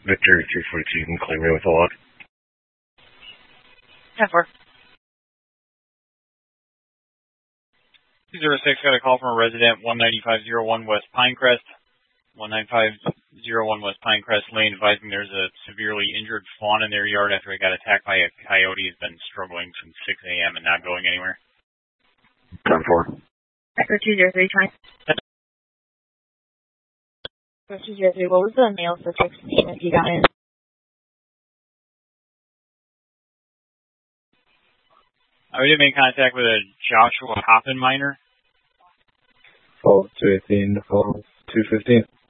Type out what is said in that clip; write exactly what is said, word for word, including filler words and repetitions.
Victor three forty-two, you can clear me with a log. ten four. two zero six got a call from a resident, one nine five zero one West Pinecrest. one nine five zero one West Pinecrest Lane, advising there's a severely injured fawn in their yard after it got attacked by a coyote. Has been struggling since six A M and not going anywhere. ten four. Echo two zero three, trying. Echo two zero three, what was the male suspect's name if you got it? I did make contact with a Joshua Hoppen minor. Falls two eighteen to Falls two fifteen.